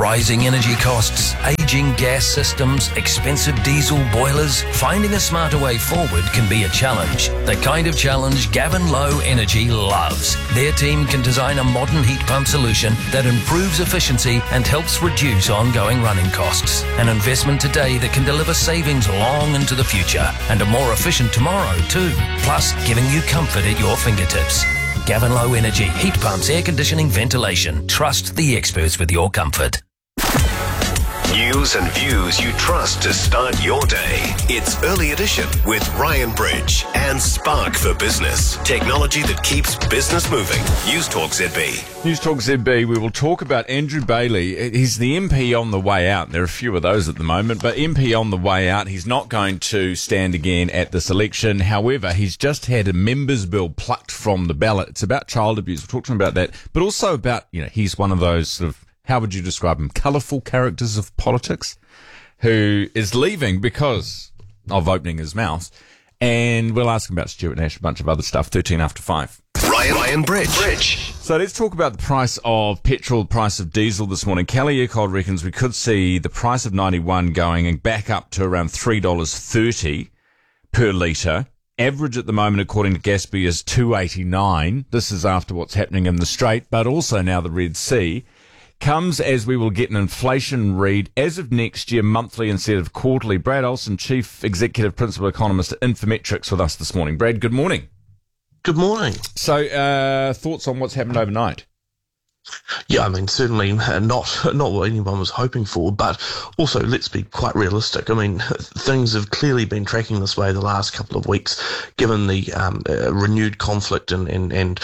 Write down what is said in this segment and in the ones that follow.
Rising energy costs, aging gas systems, expensive diesel boilers. Finding a smarter way forward can be a challenge. The kind of challenge Gavin Lowe Energy loves. Their team can design a modern heat pump solution that improves efficiency and helps reduce ongoing running costs. An investment today that can deliver savings long into the future and a more efficient tomorrow too. Plus, giving you comfort at your fingertips. Gavin Lowe Energy, heat pumps, air conditioning, ventilation. Trust the experts with your comfort. News and views you trust to start your day. It's Early Edition with Ryan Bridge and Spark for Business. Technology that keeps business moving. News Talk ZB. News Talk ZB, we will talk about Andrew Bailey. He's the MP on the way out. There are a few of those at the moment, but MP on the way out. He's not going to stand again at this election. However, he's just had a members' bill plucked from the ballot. It's about child abuse. We'll talk to him about that, but also about, he's one of those sort of, how would you describe him? Colourful characters of politics who is leaving because of opening his mouth. And we'll ask him about Stuart Nash, a bunch of other stuff, 13 after 5. Ryan Bridge. So let's talk about the price of petrol, price of diesel this morning. Kelly Eckhold reckons we could see the price of 91 going back up to around $3.30 per litre. Average at the moment, according to Gaspy, is $2.89. This is after what's happening in the Strait, but also now the Red Sea. Comes as we will get an inflation read as of next year, monthly instead of quarterly. Brad Olsen, Chief Executive Principal Economist at Infometrics, with us this morning. Brad, good morning. Good morning. So, thoughts on what's happened overnight? Yeah, certainly not what anyone was hoping for, but also let's be quite realistic. Things have clearly been tracking this way the last couple of weeks, given the renewed conflict and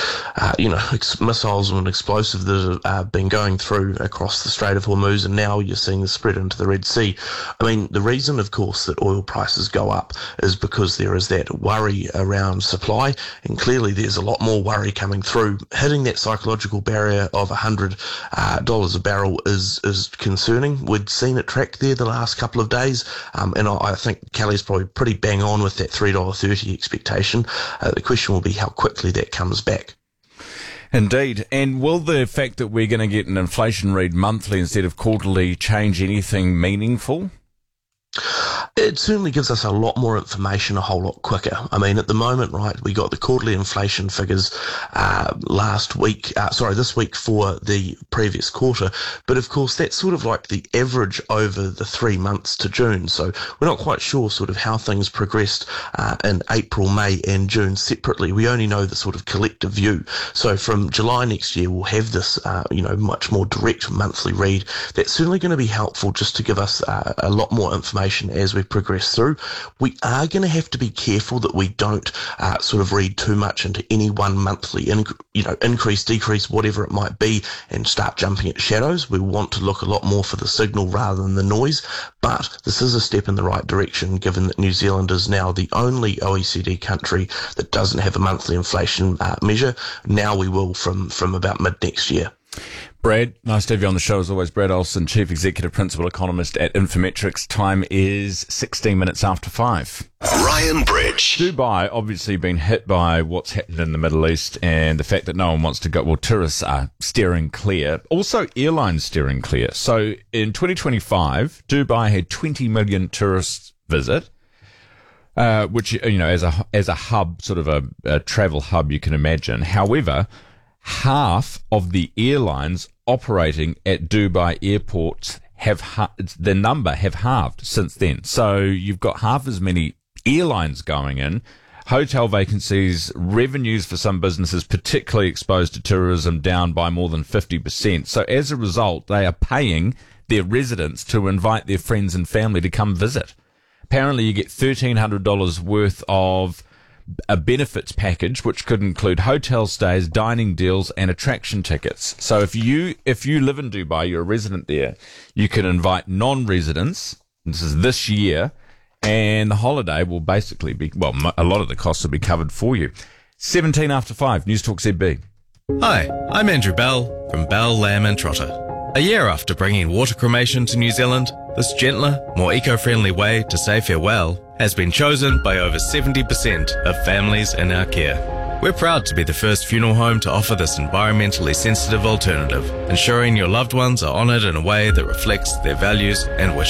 missiles and explosives that have been going through across the Strait of Hormuz, and now you're seeing the spread into the Red Sea. The reason, of course, that oil prices go up is because there is that worry around supply, and clearly there's a lot more worry coming through. Hitting that psychological barrier of $100 a barrel is concerning. We'd seen it track there the last couple of days, and I think Kelly's probably pretty bang on with that $3.30 expectation. The question will be how quickly that comes back. Indeed. And will the fact that we're going to get an inflation read monthly instead of quarterly change anything meaningful? It certainly gives us a lot more information a whole lot quicker. At the moment, right, we got the quarterly inflation figures this week for the previous quarter. But of course, that's sort of like the average over the 3 months to June. So we're not quite sure sort of how things progressed in April, May and June separately. We only know the sort of collective view. So from July next year, we'll have this, much more direct monthly read. That's certainly going to be helpful just to give us a lot more information as we progress through. We are going to have to be careful that we don't sort of read too much into any one monthly increase, decrease, whatever it might be, and start jumping at shadows. We want to look a lot more for the signal rather than the noise, but this is a step in the right direction given that New Zealand is now the only OECD country that doesn't have a monthly inflation measure. Now we will from about mid next year. Brad, nice to have you on the show as always. Brad Olsen, Chief Executive Principal Economist at Infometrics. Time is 16 minutes after 5. Ryan Bridge. Dubai obviously been hit by what's happened in the Middle East and the fact that no one wants to go. Well, tourists are steering clear. Also, airlines steering clear. So in 2025, Dubai had 20 million tourists visit, which, as a hub, sort of a travel hub, you can imagine. However, half of the airlines operating at Dubai airports have halved since then. So you've got half as many airlines going in, hotel vacancies, revenues for some businesses, particularly exposed to tourism, down by more than 50%. So as a result, they are paying their residents to invite their friends and family to come visit. Apparently you get $1,300 worth of a benefits package, which could include hotel stays, dining deals, and attraction tickets. So if you live in Dubai, you're a resident there, you can invite non-residents. This is this year, and the holiday will basically be, a lot of the costs will be covered for you. 17 after 5, News Talk ZB. Hi, I'm Andrew Bell from Bell, Lamb and Trotter. A year after bringing water cremation to New Zealand, this gentler, more eco-friendly way to say farewell has been chosen by over 70% of families in our care. We're proud to be the first funeral home to offer this environmentally sensitive alternative, ensuring your loved ones are honoured in a way that reflects their values and wishes.